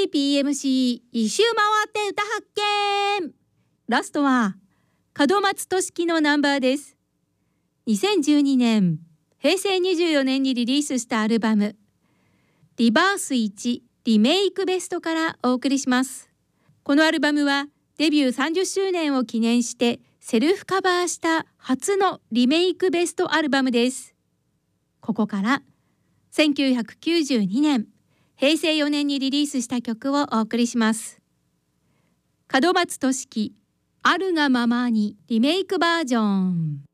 PMC 一周回って歌発見。ラストは門松俊樹のナンバーです。2012年平成24年にリリースしたアルバムリバース1リメイクベストからお送りします。このアルバムはデビュー30周年を記念してセルフカバーした初のリメイクベストアルバムです。ここから1992年平成4年にリリースした曲をお送りします。門松俊樹あるがままにリメイクバージョン。